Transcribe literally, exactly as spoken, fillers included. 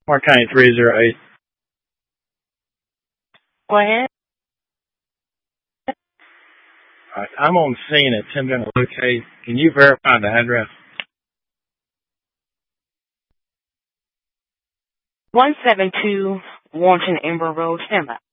Mark County three zero eight. Go ahead. All right, I'm on scene at ten General Locate. Can you verify the address? one seven two Warrenton Ember Road, stand by.